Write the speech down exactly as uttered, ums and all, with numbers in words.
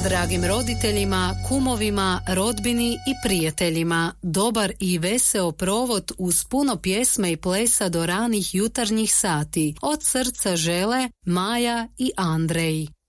Dragim roditeljima, kumovima, rodbini i prijateljima, dobar i veseo provod uz puno pjesme i plesa do ranih jutarnjih sati. Od srca žele Maja i Andrej.